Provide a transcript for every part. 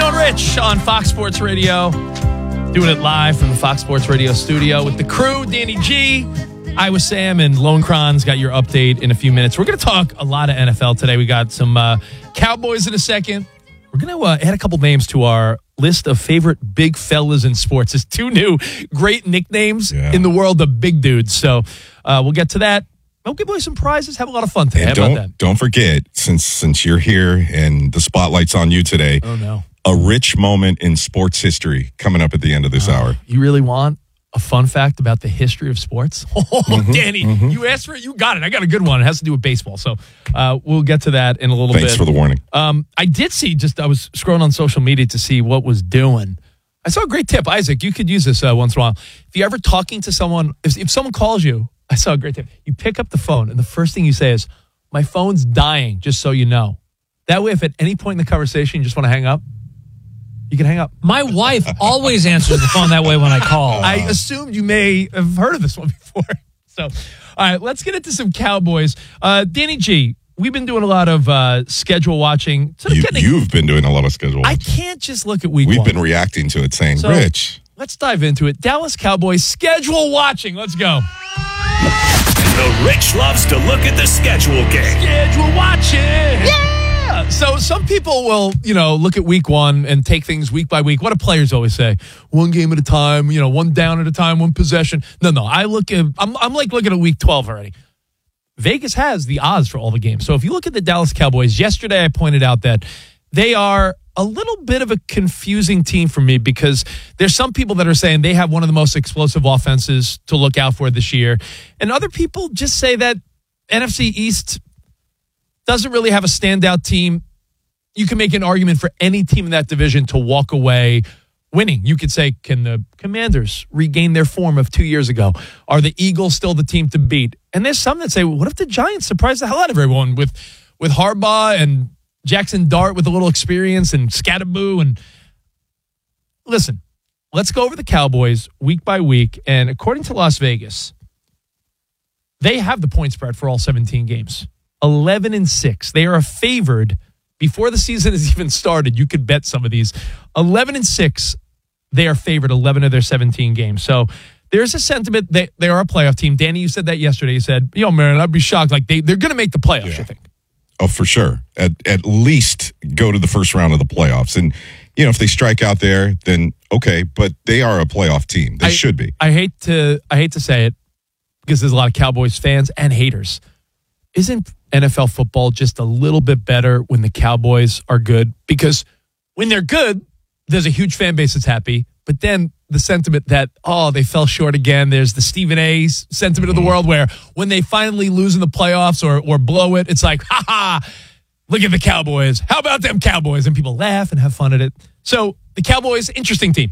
Dino and Rich on Fox Sports Radio. Doing it live from the Fox Sports Radio studio with the crew, Danny G, Iowa Sam, and Lone Kron's got your update in a few minutes. We're going to talk a lot of NFL today. We got some Cowboys in a second. We're going to add a couple names to our list of favorite big fellas in sports. There's two new great nicknames in the world of big dudes. So we'll get to that. We'll give away some prizes. Have a lot of fun today. How about that? Don't forget, since you're here and the spotlight's on you today. Oh, no. A rich moment in sports history coming up at the end of this hour. You really want a fun fact about the history of sports? Danny, you asked for it. You got it. I got a good one. It has to do with baseball. So we'll get to that in a little bit. Thanks for the warning. I did see, I was scrolling on social media to see what was doing. I saw a great tip. Isaac, you could use this once in a while. If you're ever talking to someone, if someone calls you, I saw a great tip. You pick up the phone, and the first thing you say is, "My phone's dying, just so you know." That way, if at any point in the conversation you just want to hang up, you can hang up. My wife always answers the phone that way when I call. I assumed you may have heard of this one before. So, all right, let's get into some Cowboys. Danny G, we've been doing a lot of schedule watching. You've been doing a lot of schedule watching. I can't just look at week one. We've been reacting to it saying, so, Rich. Let's dive into it. Dallas Cowboys schedule watching. Let's go. The Rich loves to look at the schedule game. Schedule watching. Yeah. So some people will, look at week one and take things week by week. What do players always say? One game at a time, one down at a time, one possession. No. I'm like looking at week 12 already. Vegas has the odds for all the games. So if you look at the Dallas Cowboys, yesterday I pointed out that they are a little bit of a confusing team for me because there's some people that are saying they have one of the most explosive offenses to look out for this year. And other people just say that NFC East doesn't really have a standout team. You can make an argument for any team in that division to walk away winning. You could say, can the Commanders regain their form of 2 years ago? Are the Eagles still the team to beat? And there's some that say, what if the Giants surprise the hell out of everyone with Harbaugh and Jackson Dart with a little experience and Scatterboo? And listen, let's go over the Cowboys week by week. And according to Las Vegas, they have the point spread for all 17 games. 11-6. They are favored before the season has even started. You could bet some of these. 11-6. They are favored 11 of their 17 games. So there's a sentiment that they are a playoff team. Danny, you said that yesterday. You said, man, I'd be shocked. Like they're going to make the playoffs, I think. Oh, for sure. At least go to the first round of the playoffs. And, if they strike out there, then okay. But they are a playoff team. They should be. I hate to say it because there's a lot of Cowboys fans and haters. Isn't NFL football just a little bit better when the Cowboys are good? Because when they're good, there's a huge fan base that's happy. But then the sentiment that, they fell short again. There's the Stephen A. sentiment of the world where when they finally lose in the playoffs or blow it, it's like, look at the Cowboys. How about them Cowboys? And people laugh and have fun at it. So the Cowboys, interesting team.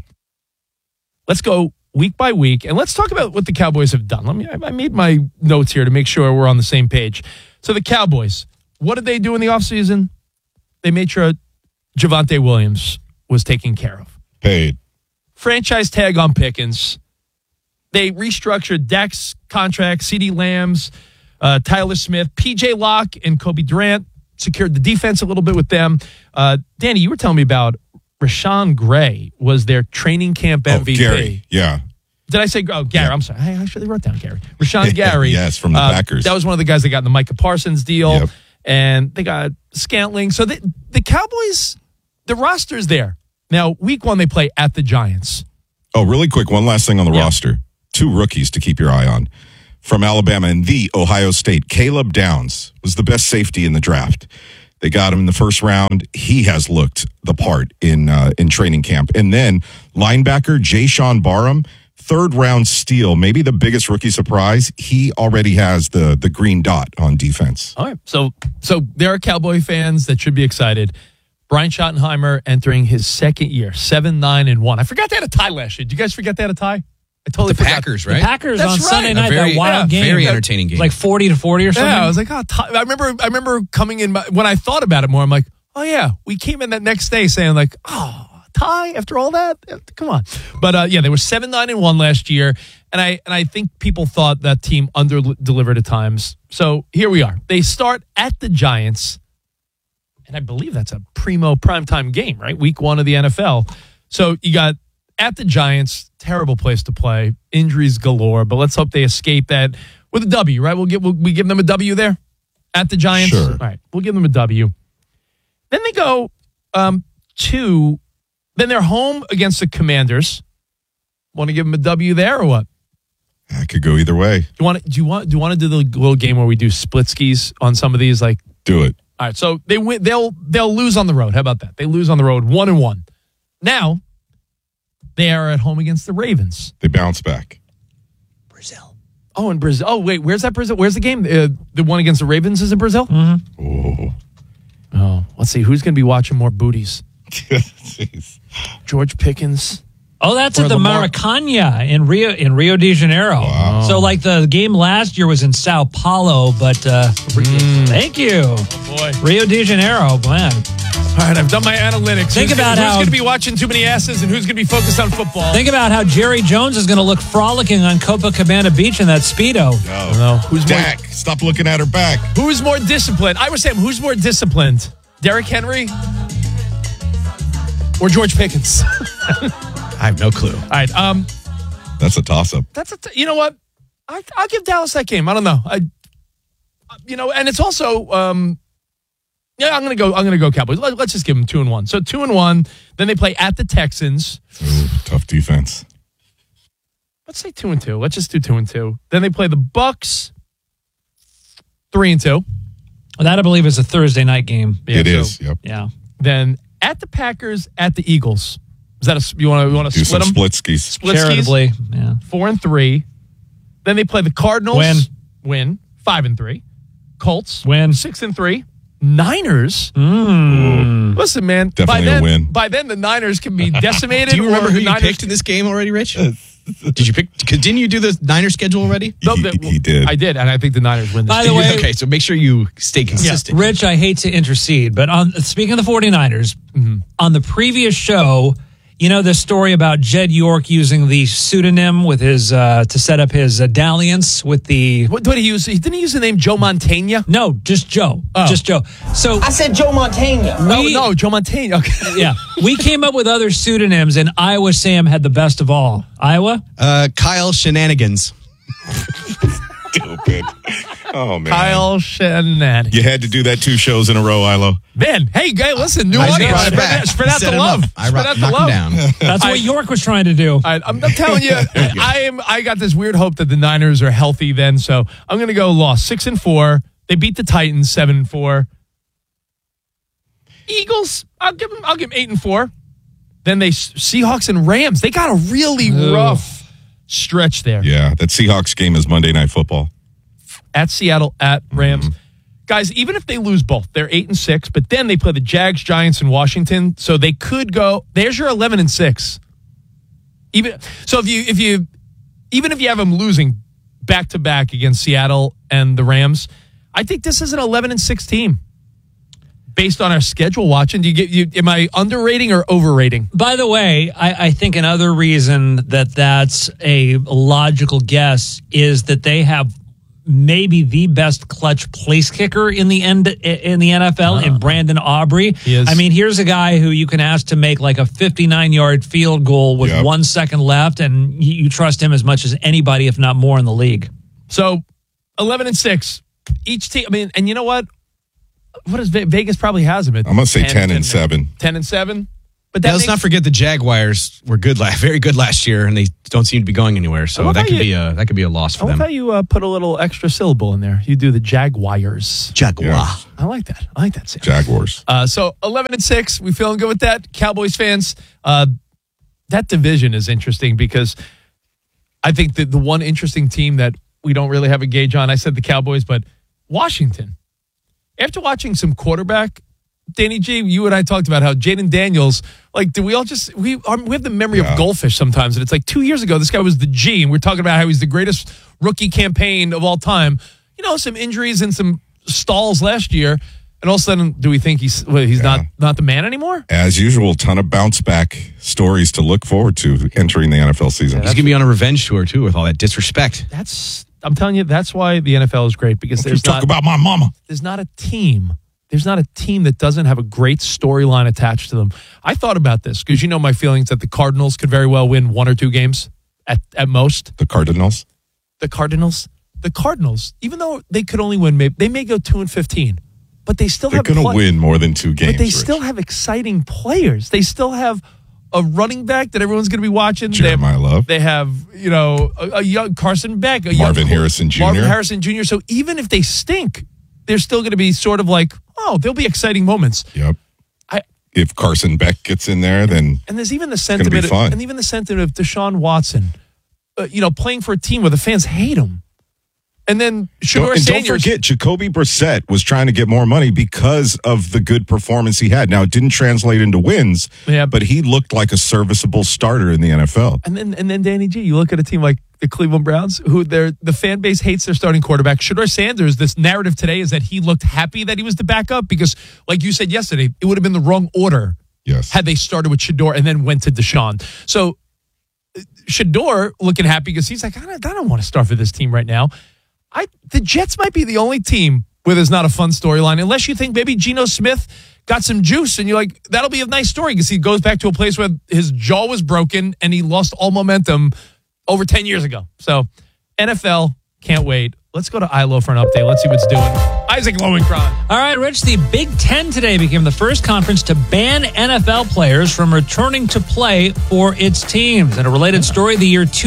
Let's go week by week, and let's talk about what the Cowboys have done. I made my notes here to make sure we're on the same page. So the Cowboys, what did they do in the offseason? They made sure Javonte Williams was taken care of. Paid. Franchise tag on Pickens. They restructured Dak's contract, CeeDee Lamb's, Tyler Smith, PJ Locke, and Kobe Durant. Secured the defense a little bit with them. Danny, you were telling me about Rashawn Gray was their training camp MVP. Gary, yeah. Did I say Gary? Yeah. I'm sorry. I actually wrote down Gary. Rashawn Gary. Yes, from the Packers. That was one of the guys that got in the Micah Parsons deal. Yep. And they got Scantling. So the Cowboys, the roster's there. Now, week one, they play at the Giants. Oh, really quick, one last thing on the roster. 2 rookies to keep your eye on. From Alabama and the Ohio State, Caleb Downs was the best safety in the draft. They got him in the first round. He has looked the part in training camp. And then linebacker Jayshon Barham, 3rd-round steal, maybe the biggest rookie surprise. He already has the green dot on defense. All right, so there are Cowboy fans that should be excited. Brian Schottenheimer entering his second year, 7-9-1. I forgot they had a tie last year. Did you guys forget they had a tie? I totally forgot. Packers, right? The Packers That's on right. Sunday night, that wild game. Very entertaining game. Like 40-40 or something. Yeah, I was like, I remember coming in, when I thought about it more, I'm like, oh yeah, we came in that next day saying like, tie after all that? Come on. But they were 7-9-1 last year, and I think people thought that team under-delivered at times. So here we are. They start at the Giants. And I believe that's a primo primetime game, right? Week 1 of the NFL. So you got at the Giants, terrible place to play, injuries galore, but let's hope they escape that with a W, right? We give them a W there at the Giants. Sure. All right, we'll give them a W. Then they go then they're home against the Commanders. Want to give them a W there or what? I could go either way. Do you want to do the little game where we do split skis on some of these? Like, Do it. all right, so they win. They'll lose on the road. How about that? They lose on the road 1-1. Now they are at home against the Ravens. They bounce back. Brazil. Oh, in Brazil. Oh, wait, where's that Brazil? Where's the game? The one against the Ravens is in Brazil. Oh, Oh, let's see who's going to be watching more booties. jeez. George Pickens. Oh, that's Or at the Lamar- Maracanã in Rio de Janeiro. Wow. So, like, the game last year was in Sao Paulo, but thank you. Oh boy. Rio de Janeiro, man. All right, I've done my analytics. Think who's about who's how- going to be watching too many asses and who's going to be focused on football. Think about how Jerry Jones is going to look frolicking on Copacabana Beach in that Speedo. No. Who's more- Dak, stop looking at her back. Who's more disciplined? I was saying, who's more disciplined? Derrick Henry or George Pickens? I have no clue. All right. That's a toss-up. You know what? I'll give Dallas that game. I don't know. And it's also I'm gonna go Cowboys. Let's just give them 2-1. So 2-1. Then they play at the Texans. Ooh, tough defense. Let's say 2-2. Let's just do 2-2. Then they play the Bucks. 3-2. That, I believe, is a Thursday night game. Yeah, It so is. Yep. Yeah. Then at the Packers, at the Eagles. Is that you want to Do split some them? split skis. Split skis? Charitably. Yeah. 4-3. Then they play the Cardinals. Win. 5-3. Colts. Win. 6-3. Niners. Listen, man. Definitely a win. By then, the Niners can be decimated. Do you remember or who the you Niners- picked in this game already, Rich? Did you pick? Didn't you do the Niners schedule already? No, He did. I did, and I think the Niners win this By game. the way, Okay, so make sure you stay consistent. Rich, I hate to intercede, but speaking of the 49ers, on the previous show, you know the story about Jed York using the pseudonym with his to set up his dalliance with the What did he use? Didn't he use the name Joe Montana? no, just Joe, just Joe. So I said Joe Montana. No, Joe Montana. Okay. yeah, we came up with other pseudonyms, and Iowa Sam had the best of all. Iowa, Kyle Shenanigans. Stupid. Oh, man. Kyle Shanahan. You had to do that 2 shows in a row, Ilo. Man, hey, listen, new I audience. brought it back. Spread out Set the him love. up. I Spread out the knocked love. him down. that's what York was trying to do. I'm telling you, I got this weird hope that the Niners are healthy then, so I'm going to go loss 6-4. They beat the Titans 7-4. Eagles, I'll give them 8-4. Then they Seahawks and Rams. They got a really rough stretch there. Yeah, that Seahawks game is Monday Night Football. At Seattle, at Rams. Guys, even if they lose both, they're 8-6, but then they play the Jags, Giants, and Washington, so they could go. There's your 11-6. Even so, if you have them losing back to back against Seattle and the Rams, I think this is an 11-6 team. Based on our schedule watching, am I underrating or overrating? By the way, I think another reason that's a logical guess is that they have maybe the best clutch place kicker in the NFL in Brandon Aubrey. He is. I mean, here's a guy who you can ask to make like a 59-yard field goal with 1 second left, and you trust him as much as anybody, if not more, in the league. So 11-6 each team. I mean, and you know what? What does Vegas probably has them at? I'm going to say 10-7. 10-7. But Now, let's not forget the Jaguars were very good last year, and they don't seem to be going anywhere. So that could be a loss I for love them. how you put a little extra syllable in there. You do the Jaguars. Jaguar. Yeah. I like that. I like that, Sam. Jaguars. So 11-6. We feeling good with that, Cowboys fans. That division is interesting because I think that the one interesting team that we don't really have a gauge on, I said the Cowboys, but Washington. After watching some quarterback, Danny G, you and I talked about how Jaden Daniels, like, do we all just, we have the memory of goldfish sometimes. And it's like 2 years ago, this guy was the G, and we're talking about how he's the greatest rookie campaign of all time. You know, some injuries and some stalls last year. And all of a sudden, do we think he's not the man anymore? As usual, ton of bounce back stories to look forward to entering the NFL season. He's going to be on a revenge tour, too, with all that disrespect. I'm telling you, that's why the NFL is great because Don't you talk about my mama. there's not a team there's not a team that doesn't have a great storyline attached to them. I thought about this because you know my feelings that the Cardinals could very well win 1 or 2 games at most. The Cardinals? The Cardinals, even though they could only win, they may go 2-15, but they still They're have. They're going to win more than 2 games. But they Rich. still have exciting players. They still have a running back that everyone's going to be watching. Jeremiah Love. They have, a young Carson Beck, Marvin Harrison Jr. So even if they stink, they're still going to be sort of like, there'll be exciting moments. Yep. If Carson Beck gets in there, then and there's even the it's gonna be sentiment, fun. and even the sentiment of Deshaun Watson, playing for a team where the fans hate him. And then Shedeur Sanders. Don't forget, Jacoby Brissett was trying to get more money because of the good performance he had. Now, it didn't translate into wins, but he looked like a serviceable starter in the NFL. And then Danny G, you look at a team like the Cleveland Browns, who the fan base hates their starting quarterback. Shedeur Sanders, this narrative today is that he looked happy that he was the backup because, like you said yesterday, it would have been the wrong order had they started with Shedeur and then went to Deshaun. So Shedeur looking happy because he's like, I don't want to start for this team right now. The Jets might be the only team where there's not a fun storyline, unless you think maybe Geno Smith got some juice and you're like, that'll be a nice story because he goes back to a place where his jaw was broken and he lost all momentum over 10 years ago. So NFL, can't wait. Let's go to ILO for an update. Let's see what's doing. Isaac Lowenkron. All right, Rich, the Big Ten today became the first conference to ban NFL players from returning to play for its teams. In a related story, the year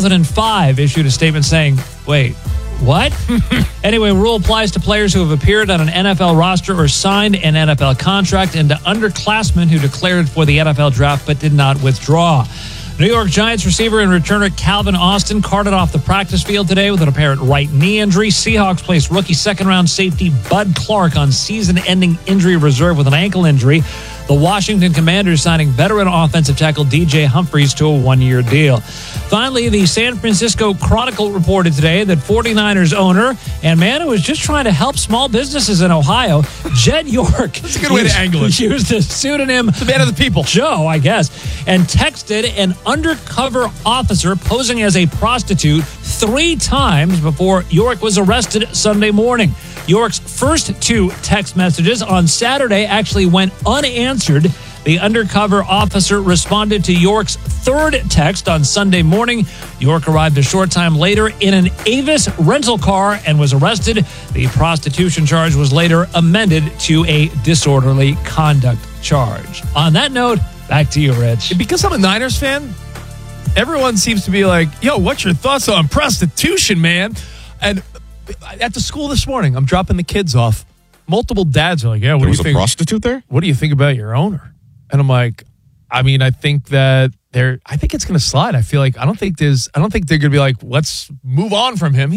2005 issued a statement saying, wait, what? Anyway, rule applies to players who have appeared on an NFL roster or signed an NFL contract and to underclassmen who declared for the NFL draft but did not withdraw. New York Giants receiver and returner Calvin Austin carted off the practice field today with an apparent right knee injury. Seahawks placed rookie second-round safety Bud Clark on season-ending injury reserve with an ankle injury. The Washington Commanders signing veteran offensive tackle DJ Humphries to a 1-year deal. Finally, the San Francisco Chronicle reported today that 49ers owner and man who was just trying to help small businesses in Ohio, Jed York. That's a good way to angle it. Used the pseudonym the man of the people, Joe, I guess, and texted an undercover officer posing as a prostitute 3 times before York was arrested Sunday morning. York's first 2 text messages on Saturday actually went unanswered. The undercover officer responded to York's 3rd text on Sunday morning. York arrived a short time later in an Avis rental car and was arrested. The prostitution charge was later amended to a disorderly conduct charge. On that note, back to you, Rich. Because I'm a Niners fan, everyone seems to be like, yo, what's your thoughts on prostitution, man? And at the school this morning, I'm dropping the kids off. Multiple dads are like, yeah, what do you think? There was a prostitute there? What do you think about your owner? And I'm like, I think that I think it's going to slide. I don't think they're going to be like, let's move on from him.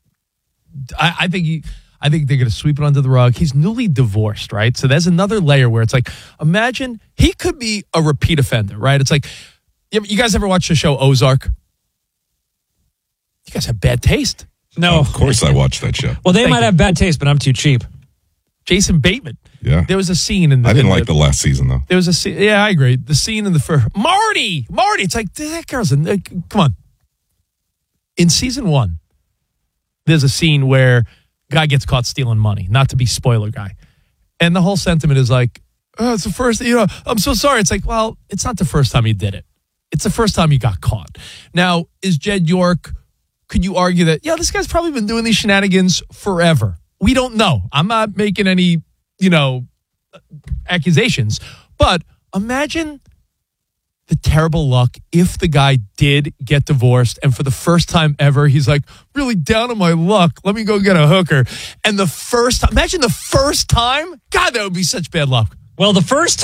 I think they're going to sweep it under the rug. He's newly divorced, right? So there's another layer where it's like, imagine he could be a repeat offender, right? It's like, you guys ever watch the show Ozark? You guys have bad taste. No. Of course I watched that show. Well, they might have bad taste, but I'm too cheap. Jason Bateman. Yeah. There was a scene in the... I didn't like the last season, though. There was a scene... Yeah, I agree. The scene in the first... Marty! It's like, that girl's... Come on. In season 1, there's a scene where guy gets caught stealing money. Not to be spoiler guy. And the whole sentiment is like, it's the first... I'm so sorry. It's like, well, it's not the first time he did it. It's the first time he got caught. Now, is Jed York... Could you argue that, this guy's probably been doing these shenanigans forever? We don't know. I'm not making any, accusations. But imagine the terrible luck if the guy did get divorced and for the first time ever, he's like, really down on my luck. Let me go get a hooker. And imagine the first time. God, that would be such bad luck. Well, the first time